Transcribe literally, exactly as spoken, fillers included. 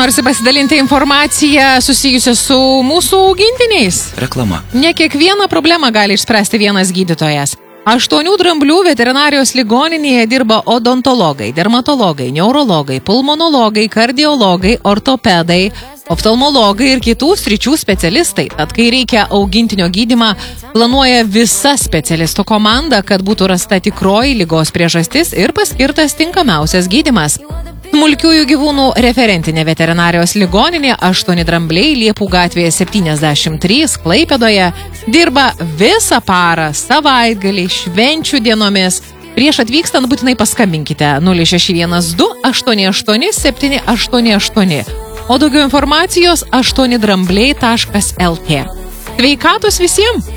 norisi pasidalinti informaciją susijusią su mūsų augintiniais? Reklama. Ne kiekvieną problemą gali išspręsti vienas gydytojas. Aštuonių dramblių veterinarijos ligoninėje dirba odontologai, dermatologai, neurologai, pulmonologai, kardiologai, ortopedai, oftalmologai ir kitų sričių specialistai. Tad kai reikia augintinio gydymą, planuoja visa specialistų komanda, kad būtų rasta tikroji ligos priežastis ir paskirtas tinkamiausias gydymas. Smulkiųjų gyvūnų referentinė veterinarijos ligoninė aštuoni drambliai Liepų gatvėje septyniasdešimt trys Klaipėdoje dirba visą parą, savaitgalį, švenčių dienomis. Prieš atvykstant būtinai paskambinkite nulis šeši vienas du aštuoni aštuoni septyni aštuoni aštuoni. O daugiau informacijos aštuoni drambliai taškas lt. Sveikatos visiems!